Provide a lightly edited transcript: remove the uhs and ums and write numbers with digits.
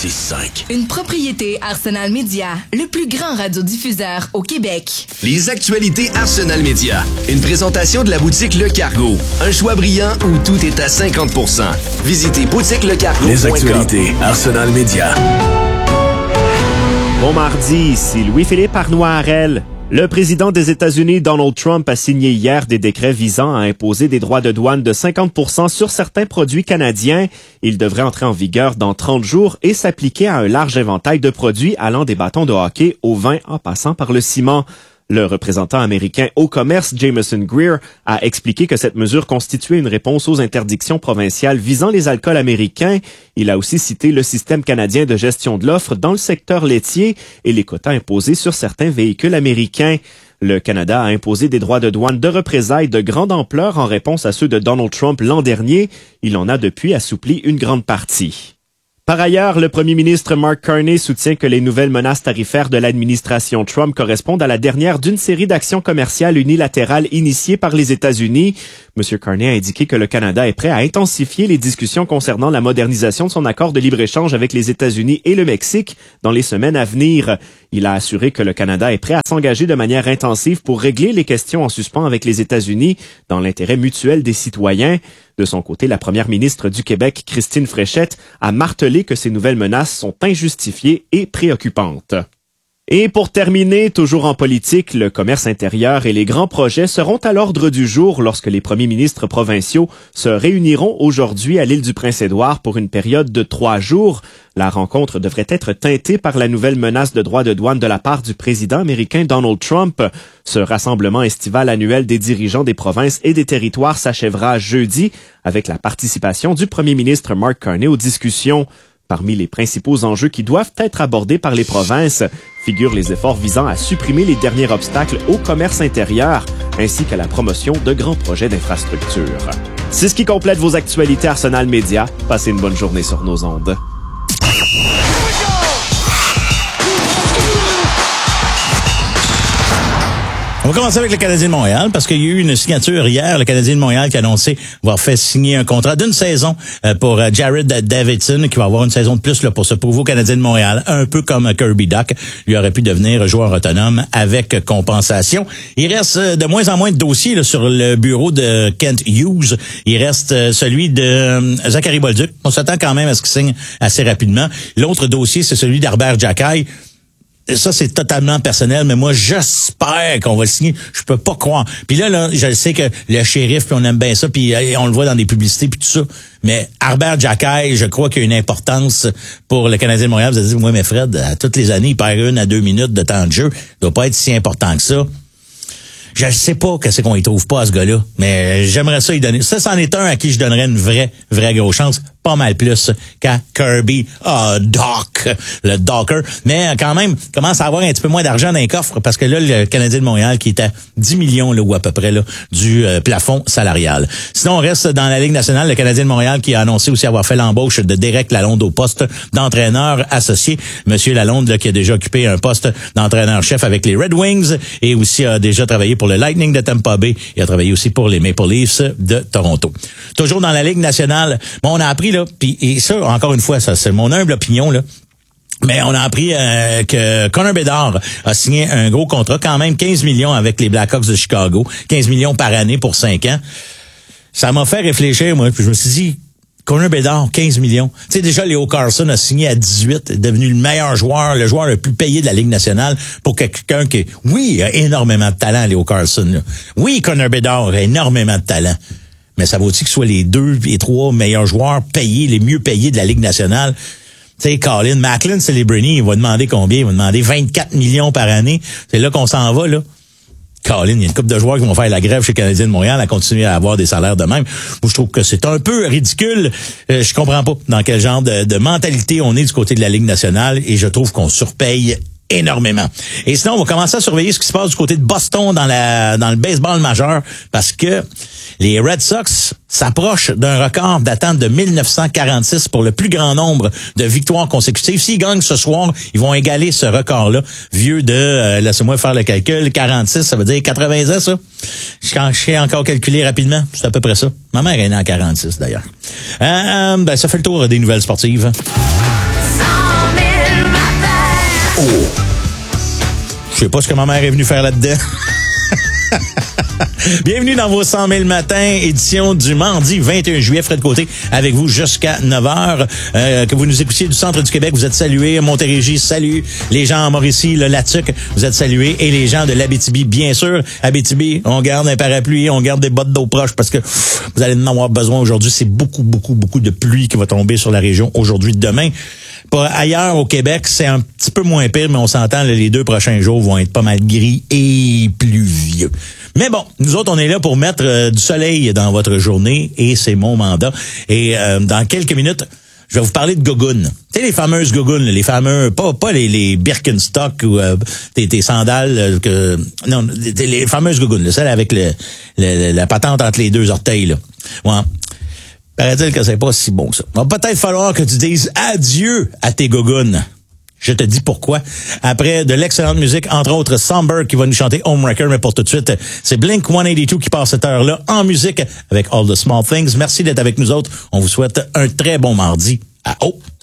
1065. Une propriété Arsenal Média, le plus grand radiodiffuseur au Québec. Les actualités Arsenal Média. Une présentation de la boutique Le Cargo. Un choix brillant où tout est à 50%. Visitez boutiquelecargo.com. Les actualités Arsenal Média. Bon mardi, ici Louis-Philippe Arnois-Harel. Le président des États-Unis, Donald Trump, a signé hier des décrets visant à imposer des droits de douane de 50% sur certains produits canadiens. Ils devraient entrer en vigueur dans 30 jours et s'appliquer à un large éventail de produits allant des bâtons de hockey au vin en passant par le ciment. Le représentant américain au commerce, Jameson Greer, a expliqué que cette mesure constituait une réponse aux interdictions provinciales visant les alcools américains. Il a aussi cité le système canadien de gestion de l'offre dans le secteur laitier et les quotas imposés sur certains véhicules américains. Le Canada a imposé des droits de douane de représailles de grande ampleur en réponse à ceux de Donald Trump l'an dernier. Il en a depuis assoupli une grande partie. Par ailleurs, le premier ministre Mark Carney soutient que les nouvelles menaces tarifaires de l'administration Trump correspondent à la dernière d'une série d'actions commerciales unilatérales initiées par les États-Unis. M. Carney a indiqué que le Canada est prêt à intensifier les discussions concernant la modernisation de son accord de libre-échange avec les États-Unis et le Mexique dans les semaines à venir. Il a assuré que le Canada est prêt à s'engager de manière intensive pour régler les questions en suspens avec les États-Unis dans l'intérêt mutuel des citoyens. De son côté, la première ministre du Québec, Christine Fréchette, a martelé que ces nouvelles menaces sont injustifiées et préoccupantes. Et pour terminer, toujours en politique, le commerce intérieur et les grands projets seront à l'ordre du jour lorsque les premiers ministres provinciaux se réuniront aujourd'hui à l'île du Prince-Édouard pour une période de 3 jours. La rencontre devrait être teintée par la nouvelle menace de droits de douane de la part du président américain Donald Trump. Ce rassemblement estival annuel des dirigeants des provinces et des territoires s'achèvera jeudi avec la participation du premier ministre Mark Carney aux discussions. Parmi les principaux enjeux qui doivent être abordés par les provinces figurent les efforts visant à supprimer les derniers obstacles au commerce intérieur ainsi qu'à la promotion de grands projets d'infrastructure. C'est ce qui complète vos actualités Arsenal Média. Passez une bonne journée sur nos ondes. On va commencer avec le Canadien de Montréal parce qu'il y a eu une signature hier. Le Canadien de Montréal qui a annoncé avoir fait signer un contrat d'une saison pour Jared Davidson qui va avoir une saison de plus là, pour ce nouveau Canadien de Montréal. Un peu comme Kirby Dach. Lui aurait pu devenir joueur autonome avec compensation. Il reste de moins en moins de dossiers là, sur le bureau de Kent Hughes. Il reste celui de Zachary Bolduc. On s'attend quand même à ce qu'il signe assez rapidement. L'autre dossier, c'est celui d'Herbert Giaquai. Ça, c'est totalement personnel, mais moi, j'espère qu'on va le signer. Je peux pas croire. Puis là, je sais que le shérif, puis on aime bien ça, puis on le voit dans des publicités, puis tout ça. Mais Herbert Giaquai, je crois qu'il y a une importance pour le Canadien de Montréal. Vous allez dire, moi, mais Fred, à toutes les années, il perd 1 à 2 minutes de temps de jeu. Il doit pas être si important que ça. Je sais pas qu'est-ce qu'on y trouve pas à ce gars-là, mais j'aimerais ça y donner. Ça, c'en est un à qui je donnerais une vraie grosse chance. Pas mal plus qu'à Kirby Dach, le Docker. Mais quand même, commence à avoir un petit peu moins d'argent dans les coffres parce que là, le Canadien de Montréal qui est à 10 millions là, ou à peu près là, du plafond salarial. Sinon, on reste dans la Ligue nationale. Le Canadien de Montréal qui a annoncé aussi avoir fait l'embauche de Derek Lalonde au poste d'entraîneur associé. Monsieur Lalonde là, qui a déjà occupé un poste d'entraîneur-chef avec les Red Wings et aussi a déjà travaillé pour le Lightning de Tampa Bay et a travaillé aussi pour les Maple Leafs de Toronto. Toujours dans la Ligue nationale, bon, on a appris là, puis et ça, encore une fois, ça c'est mon humble opinion là. Mais on a appris que Connor Bedard a signé un gros contrat, quand même 15 millions avec les Blackhawks de Chicago, 15 millions par année pour 5 ans. Ça m'a fait réfléchir, moi, puis je me suis dit, Connor Bedard, 15 millions. Tu sais, déjà, Leo Carlson a signé à 18, est devenu le meilleur joueur, le joueur le plus payé de la Ligue nationale pour quelqu'un qui, oui, a énormément de talent, Leo Carlson, là. Oui, Connor Bedard a énormément de talent. Mais ça vaut-il que ce soit les 2 et 3 meilleurs joueurs payés, les mieux payés de la Ligue nationale? Tu sais, Colin Macklin, Celebrini, il va demander combien? Il va demander 24 millions par année. C'est là qu'on s'en va, là. Colin, il y a une couple de joueurs qui vont faire la grève chez le Canadien de Montréal à continuer à avoir des salaires de même. Moi, je trouve que c'est un peu ridicule. Je comprends pas dans quel genre de mentalité on est du côté de la Ligue nationale et je trouve qu'on surpaye énormément. Et sinon, on va commencer à surveiller ce qui se passe du côté de Boston dans le baseball majeur parce que les Red Sox s'approchent d'un record d'attente de 1946 pour le plus grand nombre de victoires consécutives. S'ils gagnent ce soir, ils vont égaler ce record-là. Vieux de, laissez-moi faire le calcul, 46, ça veut dire 80 ans, ça? Je sais encore calculer rapidement. C'est à peu près ça. Ma mère est née en 46, d'ailleurs. Ça fait le tour des nouvelles sportives. Je sais pas ce que ma mère est venue faire là-dedans. Bienvenue dans vos 100 000 matins, édition du mardi 21 juillet. Fred Côté avec vous jusqu'à 9h. Que vous nous écoutiez du centre du Québec, vous êtes salués. Montérégie, salut. Les gens en Mauricie, le Latuc, vous êtes salués. Et les gens de l'Abitibi, bien sûr. Abitibi, on garde un parapluie, on garde des bottes d'eau proche parce que vous allez en avoir besoin aujourd'hui. C'est beaucoup de pluie qui va tomber sur la région aujourd'hui, demain. Ailleurs au Québec, c'est un petit peu moins pire, mais on s'entend, les 2 prochains jours vont être pas mal gris et pluvieux. Mais bon, nous autres, on est là pour mettre du soleil dans votre journée et c'est mon mandat. Et dans quelques minutes, je vais vous parler de gogoons. Tu sais, les fameuses gogoons, les fameux, pas les Birkenstock ou tes sandales, non, les fameuses gogoons, celles avec la patente entre les 2 orteils, là. Ouais. Paraît-il que c'est pas si bon que ça. Va peut-être falloir que tu dises adieu à tes gogoons. Je te dis pourquoi. Après de l'excellente musique, entre autres Somber qui va nous chanter Homewrecker, mais pour tout de suite, c'est Blink-182 qui passe cette heure-là en musique avec All the Small Things. Merci d'être avec nous autres. On vous souhaite un très bon mardi. À haut.